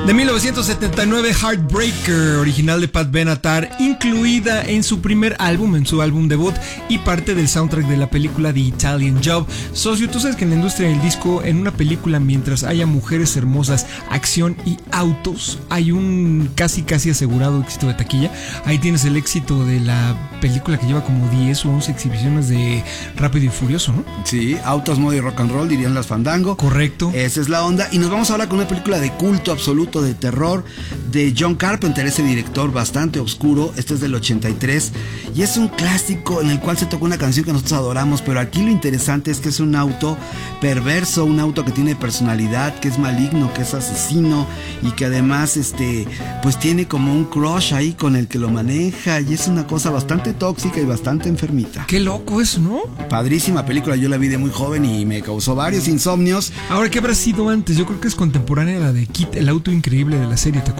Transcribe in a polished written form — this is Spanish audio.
De 1979, Heartbreaker, original de Pat Benatar, incluida en su primer álbum, en su álbum debut, y parte del soundtrack de la película The Italian Job. Socio, tú sabes que en la industria del disco, en una película, mientras haya mujeres hermosas, acción y autos, hay un casi asegurado éxito de taquilla. Ahí tienes el éxito de la película que lleva como 10 o 11 exhibiciones de Rápido y Furioso, ¿no? Sí, autos, moda y rock and roll, dirían las Fandango. Correcto. Esa es la onda. Y nos vamos ahora con una película de culto absoluto, de terror, de John Carpenter, ese director bastante oscuro. Este es del 83 y es un clásico en el cual se toca una canción que nosotros adoramos, pero aquí lo interesante es que es un auto perverso, un auto que tiene personalidad, que es maligno, que es asesino y que además pues tiene como un crush ahí con el que lo maneja, y es una cosa bastante tóxica y bastante enfermita. Qué loco eso, ¿no? Padrísima película, yo la vi de muy joven y me causó varios insomnios. Ahora, ¿qué habrá sido antes? Yo creo que es contemporánea a la de Kit, el auto increíble de la serie, ¿te acuerdas?